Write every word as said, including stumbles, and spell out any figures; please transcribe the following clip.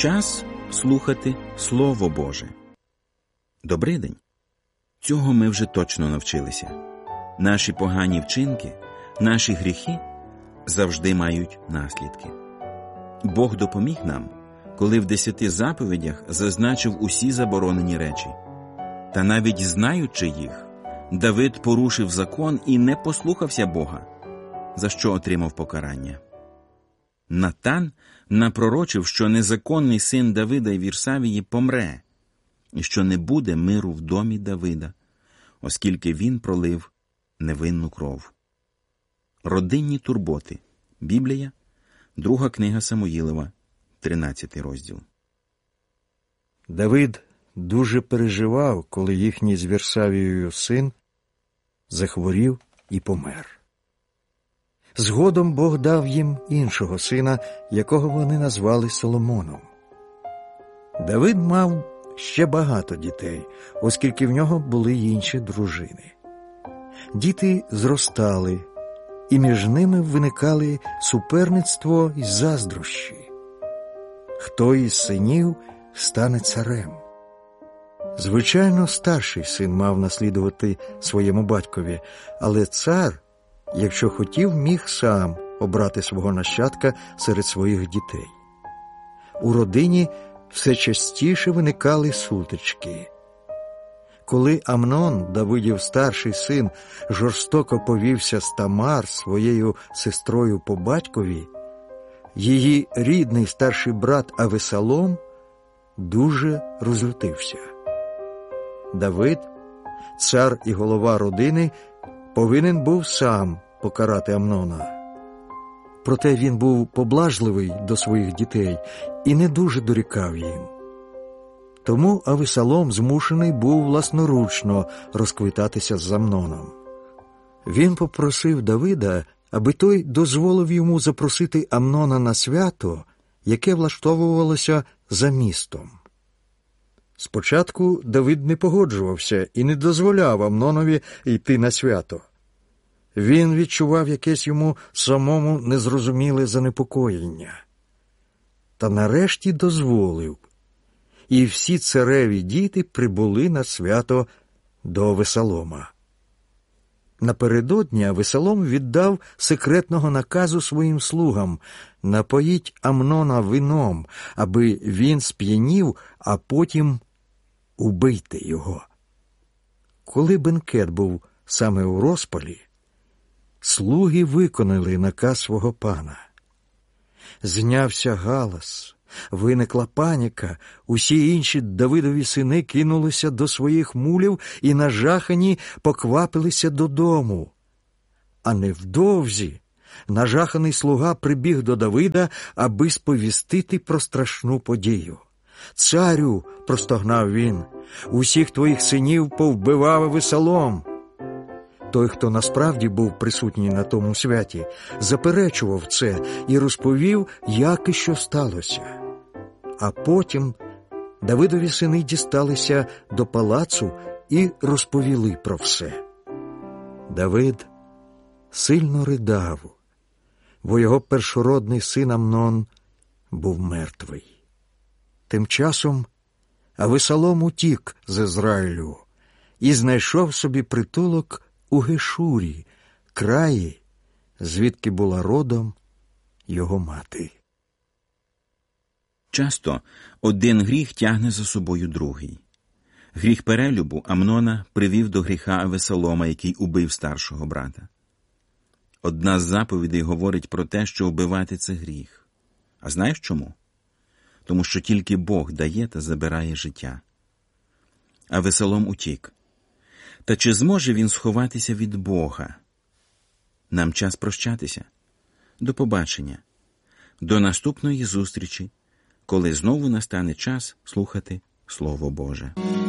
Час слухати Слово Боже. Добрий день! Цього ми вже точно навчилися. Наші погані вчинки, наші гріхи завжди мають наслідки. Бог допоміг нам, коли в десяти заповідях зазначив усі заборонені речі. Та навіть знаючи їх, Давид порушив закон і не послухався Бога, за що отримав покарання. Натан напророчив, що незаконний син Давида і Вірсавії помре, і що не буде миру в домі Давида, оскільки він пролив невинну кров. Родинні турботи. Біблія, друга книга Самуїлова, тринадцятий розділ. Давид дуже переживав, коли їхній з Вірсавією син захворів і помер. Згодом Бог дав їм іншого сина, якого вони назвали Соломоном. Давид мав ще багато дітей, оскільки в нього були й інші дружини. Діти зростали, і між ними виникали суперництво й заздрощі. Хто із синів стане царем? Звичайно, старший син мав наслідувати своєму батькові, але цар, якщо хотів, міг сам обрати свого нащадка серед своїх дітей. У родині все частіше виникали сутички. Коли Амнон, Давидів старший син, жорстоко повівся з Тамар, своєю сестрою по батькові, її рідний старший брат Авесалом дуже розлютився. Давид, цар і голова родини, повинен був сам покарати Амнона. Проте він був поблажливий до своїх дітей і не дуже дорікав їм. Тому Авесалом змушений був власноручно розквитатися з Амноном. Він попросив Давида, аби той дозволив йому запросити Амнона на свято, яке влаштовувалося за містом. Спочатку Давид не погоджувався і не дозволяв Амнонові йти на свято. Він відчував якесь йому самому незрозуміле занепокоєння. Та нарешті дозволив, і всі цареві діти прибули на свято до Авесалома. Напередодні Авесалом віддав секретного наказу своїм слугам: напоїть Амнона вином, аби він сп'янів, а потім убийте його. Коли бенкет був саме у розпалі, слуги виконали наказ свого пана. Знявся галас, виникла паніка, усі інші Давидові сини кинулися до своїх мулів і нажахані поквапилися додому. А невдовзі нажаханий слуга прибіг до Давида, аби сповістити про страшну подію. «Царю!» – простогнав він. «Усіх твоїх синів повбивав Авесалом!» Той, хто насправді був присутній на тому святі, заперечував це і розповів, як і що сталося. А потім Давидові сини дісталися до палацу і розповіли про все. Давид сильно ридав, бо його першородний син Амнон був мертвий. Тим часом Авесалом утік з Ізраїлю і знайшов собі притулок у Гешурі, краї, звідки була родом його мати. Часто один гріх тягне за собою другий. Гріх перелюбу Амнона привів до гріха Авесалома, який убив старшого брата. Одна з заповідей говорить про те, що вбивати – це гріх. А знаєш чому? Тому що тільки Бог дає та забирає життя. Авесалом утік. Та чи зможе він сховатися від Бога? Нам час прощатися. До побачення. До наступної зустрічі, коли знову настане час слухати Слово Боже.